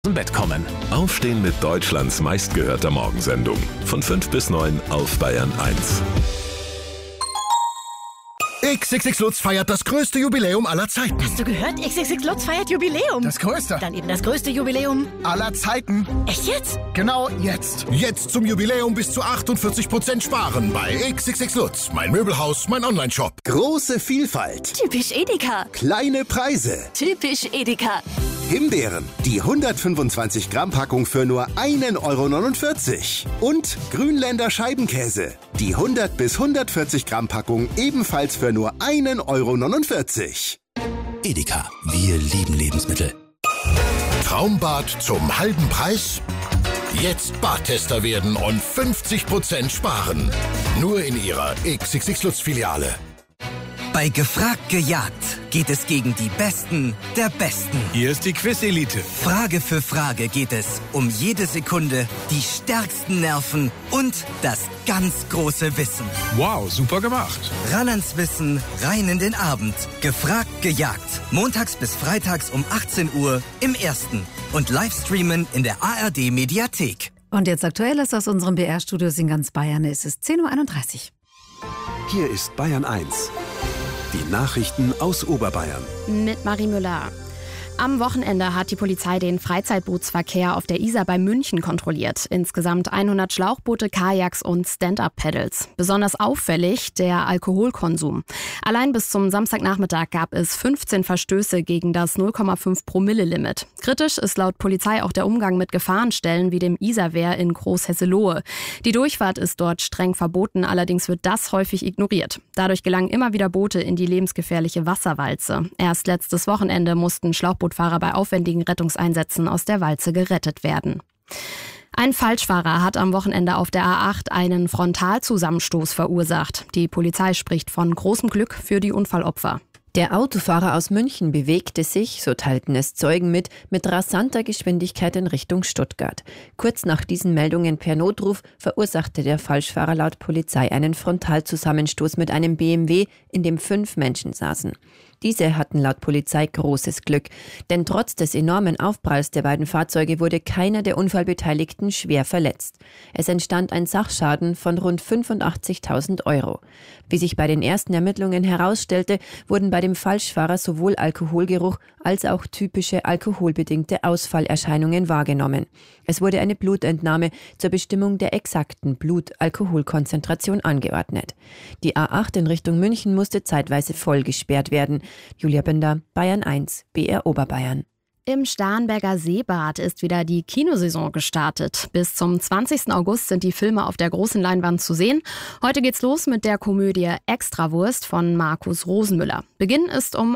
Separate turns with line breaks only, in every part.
Im Bett kommen.
Aufstehen mit Deutschlands meistgehörter Morgensendung. Von 5 bis 9 auf Bayern 1.
XXX Lutz feiert das größte Jubiläum aller Zeiten.
Hast du gehört? XXX Lutz feiert Jubiläum.
Das größte.
Dann eben das größte Jubiläum
Aller Zeiten.
Echt jetzt?
Genau jetzt. Jetzt zum Jubiläum bis zu 48% sparen bei XXX Lutz. Mein Möbelhaus, mein Onlineshop.
Große Vielfalt.
Typisch Edeka.
Kleine Preise.
Typisch Edeka.
Himbeeren. Die 125 Gramm Packung für nur 1,49 €. Und Grünländer Scheibenkäse. Die 100 bis 140 Gramm Packung ebenfalls für nur 1,49 €.
Edeka. Wir lieben Lebensmittel.
Traumbad zum halben Preis? Jetzt Badtester werden und 50% sparen. Nur in Ihrer XXX Lutz Filiale.
Bei Gefragt gejagt geht es gegen die Besten der Besten.
Hier ist die Quiz-Elite.
Frage für Frage geht es um jede Sekunde, die stärksten Nerven und das ganz große Wissen.
Wow, super gemacht.
Ran ans Wissen, rein in den Abend. Gefragt gejagt. Montags bis freitags um 18 Uhr im Ersten. Und Livestreamen in der ARD-Mediathek.
Und jetzt Aktuelles aus unserem BR-Studios in ganz Bayern. Es ist 10:31 Uhr.
Hier ist Bayern 1. Die Nachrichten aus Oberbayern.
Mit Marie Müller. Am Wochenende hat die Polizei den Freizeitbootsverkehr auf der Isar bei München kontrolliert. Insgesamt 100 Schlauchboote, Kajaks und Stand-Up-Paddles. Besonders auffällig der Alkoholkonsum. Allein bis zum Samstagnachmittag gab es 15 Verstöße gegen das 0,5-Promille-Limit. Kritisch ist laut Polizei auch der Umgang mit Gefahrenstellen wie dem Isarwehr in Großhesselohe. Die Durchfahrt ist dort streng verboten, allerdings wird das häufig ignoriert. Dadurch gelangen immer wieder Boote in die lebensgefährliche Wasserwalze. Erst letztes Wochenende mussten Schlauchbootfahrer bei aufwendigen Rettungseinsätzen aus der Walze gerettet werden. Ein Falschfahrer hat am Wochenende auf der A8 einen Frontalzusammenstoß verursacht. Die Polizei spricht von großem Glück für die Unfallopfer.
Der Autofahrer aus München bewegte sich, so teilten es Zeugen mit rasanter Geschwindigkeit in Richtung Stuttgart. Kurz nach diesen Meldungen per Notruf verursachte der Falschfahrer laut Polizei einen Frontalzusammenstoß mit einem BMW, in dem 5 Menschen saßen. Diese hatten laut Polizei großes Glück, denn trotz des enormen Aufpralls der beiden Fahrzeuge wurde keiner der Unfallbeteiligten schwer verletzt. Es entstand ein Sachschaden von rund 85.000 €. Wie sich bei den ersten Ermittlungen herausstellte, wurden bei dem Falschfahrer sowohl Alkoholgeruch als auch typische alkoholbedingte Ausfallerscheinungen wahrgenommen. Es wurde eine Blutentnahme zur Bestimmung der exakten Blut-Alkoholkonzentration angeordnet. Die A8 in Richtung München musste zeitweise voll gesperrt werden. Julia Binder, Bayern 1, BR Oberbayern.
Im Starnberger Seebad ist wieder die Kinosaison gestartet. Bis zum 20. August sind die Filme auf der großen Leinwand zu sehen. Heute geht's los mit der Komödie Extrawurst von Markus Rosenmüller. Beginn ist um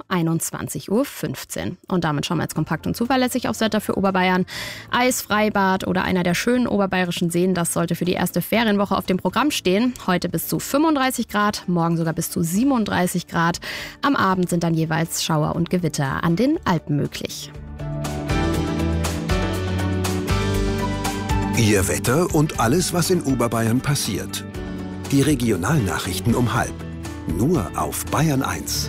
21:15 Uhr. Und damit schauen wir jetzt kompakt und zuverlässig aufs Wetter für Oberbayern. Eisfreibad oder einer der schönen oberbayerischen Seen, das sollte für die erste Ferienwoche auf dem Programm stehen. Heute bis zu 35 Grad, morgen sogar bis zu 37 Grad. Am Abend sind dann jeweils Schauer und Gewitter an den Alpen möglich.
Ihr Wetter und alles, was in Oberbayern passiert. Die Regionalnachrichten um 12:30. Nur auf Bayern 1.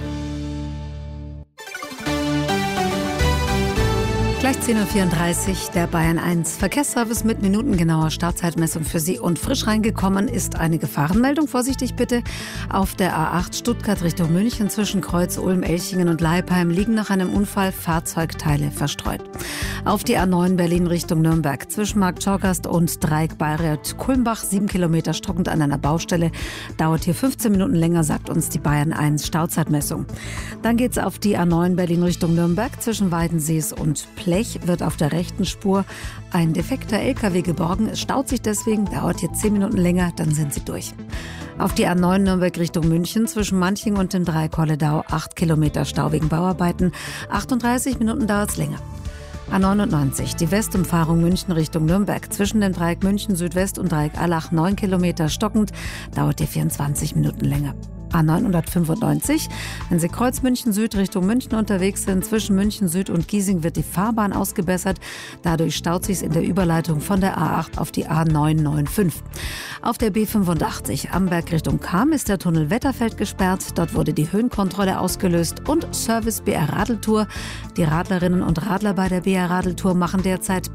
Gleich 10:34 Uhr, der Bayern 1 Verkehrsservice mit minutengenauer Startzeitmessung für Sie. Und frisch reingekommen ist eine Gefahrenmeldung. Vorsichtig bitte. Auf der A8 Stuttgart Richtung München zwischen Kreuz Ulm, Elchingen und Leipheim liegen nach einem Unfall Fahrzeugteile verstreut. Auf die A9 Berlin Richtung Nürnberg zwischen Markt Schorgast und Dreieck Bayreuth Kulmbach 7 Kilometer stockend an einer Baustelle. Dauert hier 15 Minuten länger, sagt uns die Bayern 1 Stauzeitmessung. Dann geht's auf die A9 Berlin Richtung Nürnberg zwischen Weidensees und Plech. Wird auf der rechten Spur ein defekter LKW geborgen. Es staut sich deswegen, dauert hier 10 Minuten länger, dann sind Sie durch. Auf die A9 Nürnberg Richtung München zwischen Manching und dem Dreieck Holledau 8 Kilometer Stau wegen Bauarbeiten. 38 Minuten dauert es länger. A99, die Westumfahrung München Richtung Nürnberg zwischen dem Dreieck München Südwest und Dreieck Allach 9 Kilometer stockend, dauert hier 24 Minuten länger. A995. Wenn Sie Kreuz München Süd Richtung München unterwegs sind, zwischen München Süd und Giesing wird die Fahrbahn ausgebessert. Dadurch staut sich in der Überleitung von der A8 auf die A995. Auf der B85 Amberg Richtung Cham ist der Tunnel Wetterfeld gesperrt. Dort wurde die Höhenkontrolle ausgelöst und Service BR Radeltour. Die Radlerinnen und Radler bei der BR Radeltour machen derzeit